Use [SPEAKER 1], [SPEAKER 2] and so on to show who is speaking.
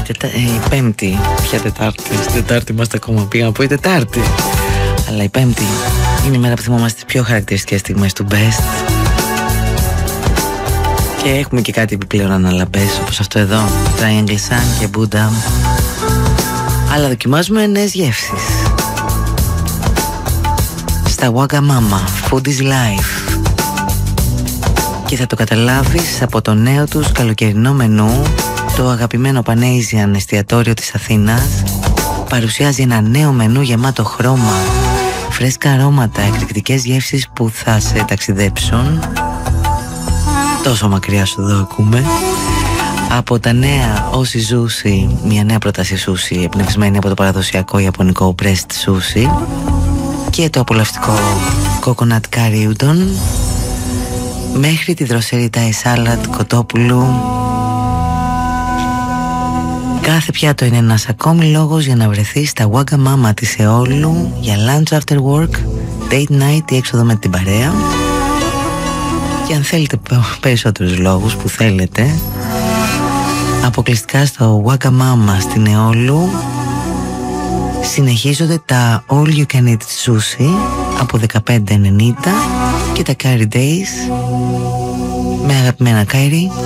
[SPEAKER 1] Πέμπτη. Ποια Τετάρτη? Στην Τετάρτη είμαστε ακόμα. Πήγα να πω η Τετάρτη. Αλλά η Πέμπτη είναι η μέρα που θυμόμαστε τις πιο χαρακτηριστικές στιγμές του Best. Και έχουμε και κάτι επιπλέον αναλαμπές, όπως αυτό εδώ, Triangle Sun και Buddha. Αλλά δοκιμάζουμε νέες γεύσεις. Στα Wagamama, Food is Life. Και θα το καταλάβεις από το νέο τους καλοκαιρινό μενού. Το αγαπημένο Πανέιζιαν εστιατόριο της Αθήνας παρουσιάζει ένα νέο μενού γεμάτο χρώμα, φρέσκα αρώματα, εκρηκτικές γεύσεις που θα σε ταξιδέψουν. Τόσο μακριά σου εδώ ακούμε. Από τα νέα Όσι Ζούσι, μια νέα πρόταση σούσι εμπνευσμένη από το παραδοσιακό ιαπωνικό Pressed Sushi, και το απολαυστικό Coconut Curry Udon, μέχρι τη δροσερή Thai Salad κοτόπουλου. Κάθε πιάτο είναι ένας ακόμη λόγος για να βρεθείς στα Wagamama της Σεόλου για lunch after work, date night ή έξοδο με την παρέα. Και αν θέλετε περισσότερους λόγους που θέλετε, αποκλειστικά στο Wagamama στην Εόλου συνεχίζονται τα All You Can Eat Sushi από 15,90 και τα Curry Days με αγαπημένα curry